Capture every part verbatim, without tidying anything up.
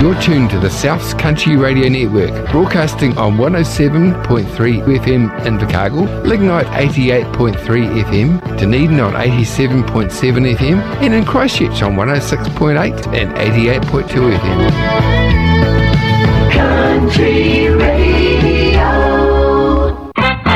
You're tuned to the South's Country Radio Network, broadcasting on one oh seven point three F M in Invercargill, Lignite eighty-eight point three F M, Dunedin on eighty-seven point seven F M, and in Christchurch on one oh six point eight and eighty-eight point two F M. Country Radio.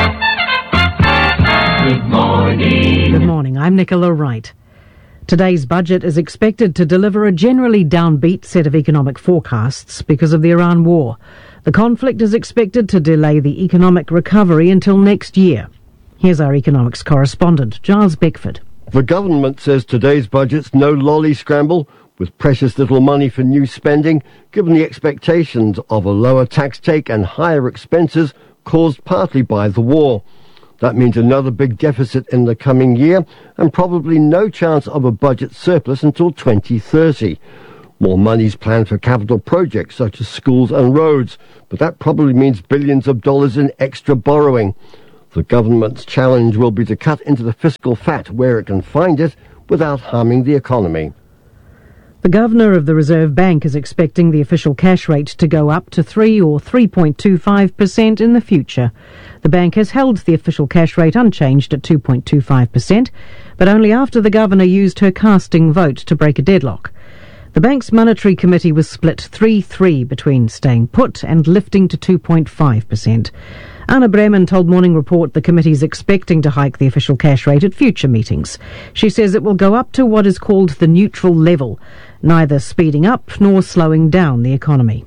Good morning. Good morning, I'm Nicola Wright. Today's budget is expected to deliver a generally downbeat set of economic forecasts because of the Iran war. The conflict is expected to delay the economic recovery until next year. Here's our economics correspondent, Giles Beckford. The government says today's budget's no lolly scramble, with precious little money for new spending, given the expectations of a lower tax take and higher expenses caused partly by the war. That means another big deficit in the coming year and probably no chance of a budget surplus until twenty thirty. More money's planned for capital projects such as schools and roads, but that probably means billions of dollars in extra borrowing. The government's challenge will be to cut into the fiscal fat where it can find it without harming the economy. The Governor of the Reserve Bank is expecting the official cash rate to go up to three or three point two five percent in the future. The bank has held the official cash rate unchanged at two point two five percent, but only after the Governor used her casting vote to break a deadlock. The bank's monetary committee was split three three between staying put and lifting to two point five percent. Anna Bremen told Morning Report the committee's expecting to hike the official cash rate at future meetings. She says it will go up to what is called the neutral level, neither speeding up nor slowing down the economy.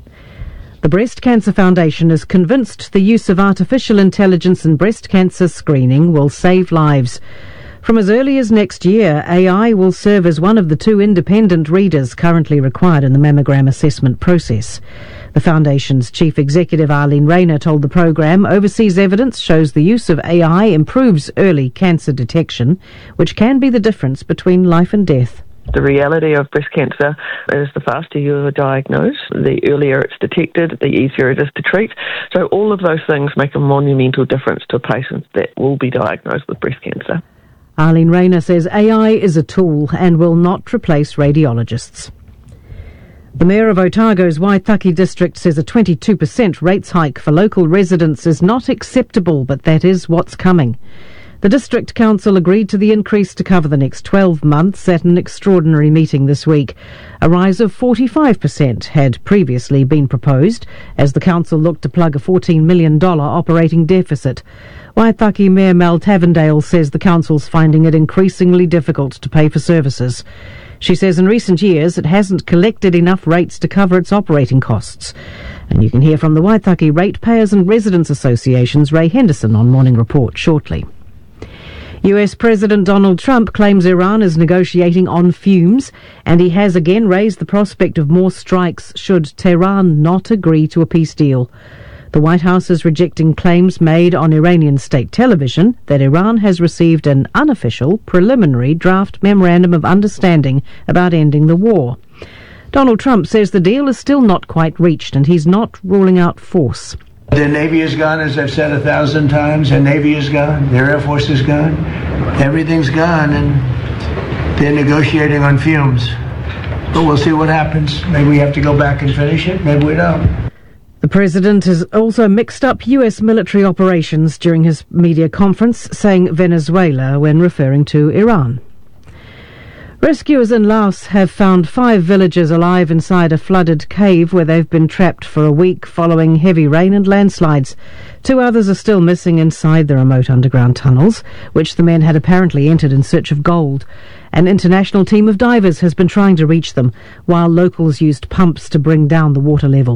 The Breast Cancer Foundation is convinced the use of artificial intelligence in breast cancer screening will save lives. From as early as next year, A I will serve as one of the two independent readers currently required in the mammogram assessment process. The Foundation's chief executive, Arlene Rayner, told the programme overseas evidence shows the use of A I improves early cancer detection, which can be the difference between life and death. The reality of breast cancer is the faster you diagnose, the earlier it's detected, the easier it is to treat. So all of those things make a monumental difference to a patient that will be diagnosed with breast cancer. Arlene Rayner says A I is a tool and will not replace radiologists. The Mayor of Otago's Waitaki district says a twenty-two percent rates hike for local residents is not acceptable, but that is what's coming. The District Council agreed to the increase to cover the next twelve months at an extraordinary meeting this week. A rise of forty-five percent had previously been proposed as the council looked to plug a fourteen million dollars operating deficit. Waitaki Mayor Mel Tavendale says the council's finding it increasingly difficult to pay for services. She says in recent years it hasn't collected enough rates to cover its operating costs. And you can hear from the Waitaki Ratepayers and Residents Association's Ray Henderson on Morning Report shortly. U S President Donald Trump claims Iran is negotiating on fumes, and he has again raised the prospect of more strikes should Tehran not agree to a peace deal. The White House is rejecting claims made on Iranian state television that Iran has received an unofficial, preliminary draft memorandum of understanding about ending the war. Donald Trump says the deal is still not quite reached, and he's not ruling out force. Their Navy is gone, as I've said a thousand times. Their Navy is gone. Their Air Force is gone. Everything's gone, and they're negotiating on fumes. But we'll see what happens. Maybe we have to go back and finish it. Maybe we don't. The president has also mixed up U S military operations during his media conference, saying Venezuela when referring to Iran. Rescuers in Laos have found five villagers alive inside a flooded cave where they've been trapped for a week following heavy rain and landslides. Two others are still missing inside the remote underground tunnels, which the men had apparently entered in search of gold. An international team of divers has been trying to reach them, while locals used pumps to bring down the water level.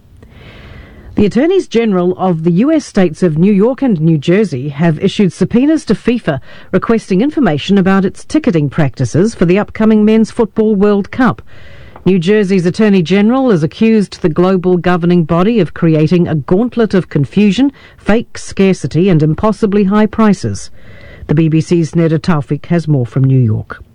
The Attorneys General of the U S states of New York and New Jersey have issued subpoenas to FIFA requesting information about its ticketing practices for the upcoming Men's Football World Cup. New Jersey's Attorney General has accused the global governing body of creating a gauntlet of confusion, fake scarcity and impossibly high prices. The B B C's Neda Taufik has more from New York.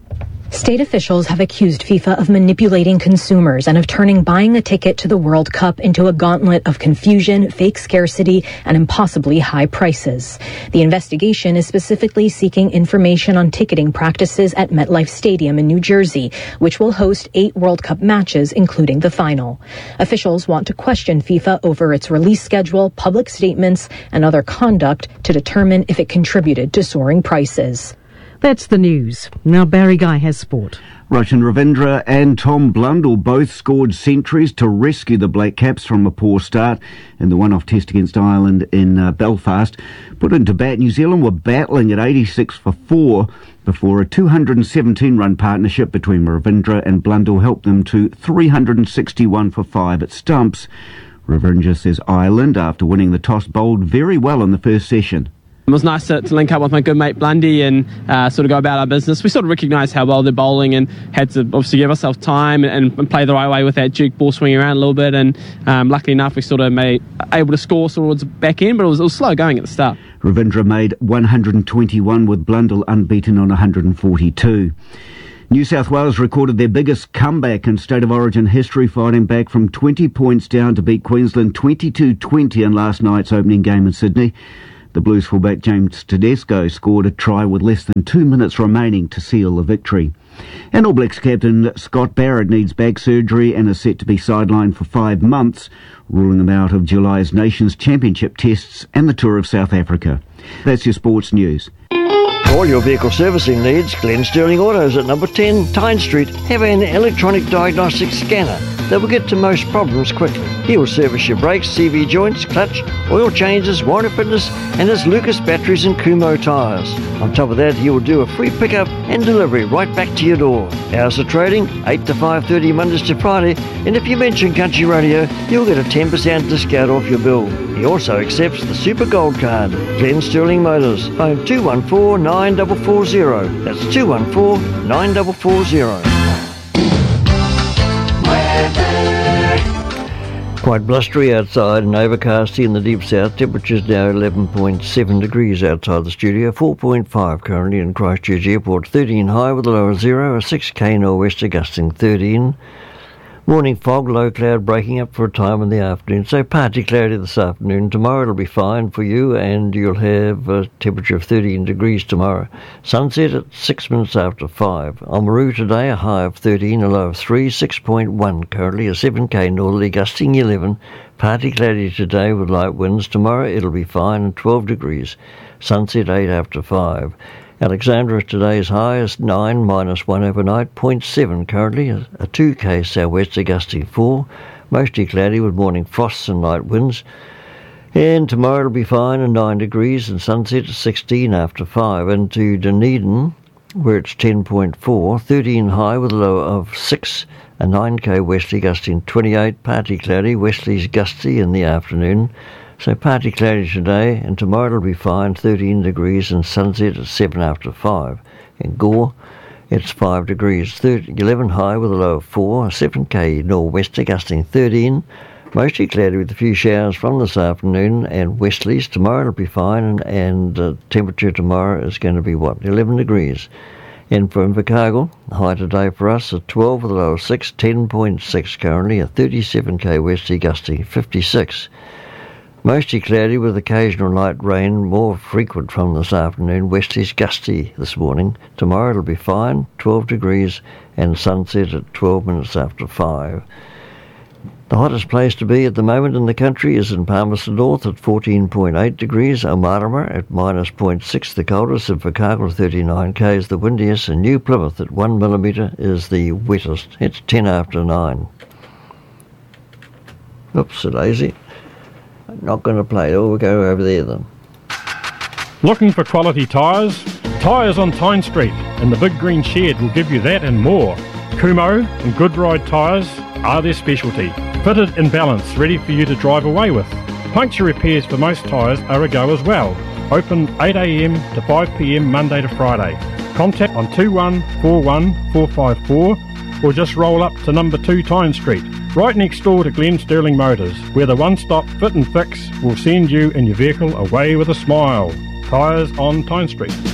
State officials have accused FIFA of manipulating consumers and of turning buying a ticket to the World Cup into a gauntlet of confusion, fake scarcity, and impossibly high prices. The investigation is specifically seeking information on ticketing practices at MetLife Stadium in New Jersey, which will host eight World Cup matches, including the final. Officials want to question FIFA over its release schedule, public statements, and other conduct to determine if it contributed to soaring prices. That's the news. Now Barry Guy has sport. Roshan Ravindra and Tom Blundell both scored centuries to rescue the Black Caps from a poor start in the one-off test against Ireland in uh, Belfast. Put into bat, New Zealand were battling at eighty-six for four before a two hundred seventeen run partnership between Ravindra and Blundell helped them to three hundred sixty-one for five at stumps. Ravindra says Ireland, after winning the toss, bowled very well in the first session. It was nice to, to link up with my good mate Blundy and uh, sort of go about our business. We sort of recognised how well they're bowling and had to obviously give ourselves time and, and play the right way with that Duke ball swinging around a little bit. And um, luckily enough, we sort of made able to score towards the back end, but it was, it was slow going at the start. Ravindra made one hundred twenty-one with Blundell unbeaten on one hundred forty-two. New South Wales recorded their biggest comeback in State of Origin history, fighting back from twenty points down to beat Queensland twenty-two twenty in last night's opening game in Sydney. The Blues fullback James Tedesco scored a try with less than two minutes remaining to seal the victory. And All Blacks captain Scott Barrett needs back surgery and is set to be sidelined for five months, ruling him out of July's Nations Championship tests and the tour of South Africa. That's your sports news. For all your vehicle servicing needs, Glenn Sterling Autos at number ten Tyne Street have an electronic diagnostic scanner that will get to most problems quickly. He will service your brakes, C V joints, clutch, oil changes, warranty fitness, and his Lucas batteries and Kumho tyres. On top of that, he will do a free pickup and delivery right back to your door. Hours of trading, eight to five thirty Mondays to Friday, and if you mention Country Radio, you'll get a ten percent discount off your bill. He also accepts the Super Gold Card. Glenn Sterling Motors, phone two one four, nine four four zero. That's two one four, nine four four zero. Quite blustery outside and overcasty in the deep south. Temperatures now eleven point seven degrees outside the studio, four point five currently in Christchurch Airport, thirteen high with a low of zero, a six K nor'wester gusting thirteen. Morning fog, low cloud breaking up for a time in the afternoon, so partly cloudy this afternoon. Tomorrow it'll be fine for you and you'll have a temperature of thirteen degrees tomorrow. Sunset at six minutes after five. Oamaru today a high of thirteen, a low of three, six point one currently, a seven K northerly gusting eleven. Partly cloudy today with light winds. Tomorrow it'll be fine and twelve degrees. Sunset eight after five. Alexandra today's high is nine, minus one overnight, zero point seven currently, a two K southwester gusting four, mostly cloudy with morning frosts and light winds. And tomorrow it'll be fine and nine degrees and sunset at sixteen after five. And to Dunedin, where it's ten point four, thirteen high with a low of six, a nine K westerly gusting twenty-eight, partly cloudy, westerlies gusty in the afternoon. So partly cloudy today, and tomorrow it'll be fine, thirteen degrees and sunset at seven after five. In Gore, it's five degrees, thirty, eleven high with a low of four, a seven K nor'wester gusting thirteen, mostly cloudy with a few showers from this afternoon, and westerlies. Tomorrow it'll be fine, and, and uh, temperature tomorrow is going to be, what, eleven degrees. And for Invercargill, high today for us at twelve with a low of six, ten point six currently, a thirty-seven K westerly gusting fifty-six. Mostly cloudy with occasional light rain, more frequent from this afternoon. Westerlies gusty this morning. Tomorrow it'll be fine, twelve degrees, and sunset at twelve minutes after five. The hottest place to be at the moment in the country is in Palmerston North at fourteen point eight degrees, Omarama at minus zero point six, the coldest, and Invercargill thirty-nine K is the windiest, and New Plymouth at one millimetre is the wettest. It's ten after nine. Oops, a daisy. Not going to play it. Oh, we'll go over there then. Looking for quality tyres? Tyres on Tyne Street and the Big Green Shed will give you that and more. Kumho and Good Ride tyres are their specialty. Fitted and balanced, ready for you to drive away with. Puncture repairs for most tyres are a go as well. Open eight a m to five p m Monday to Friday. Contact on two one four one four five four or just roll up to number two Tyne Street, right next door to Glenn Sterling Motors, where the one-stop fit and fix will send you and your vehicle away with a smile. Tyres on Tyne Street.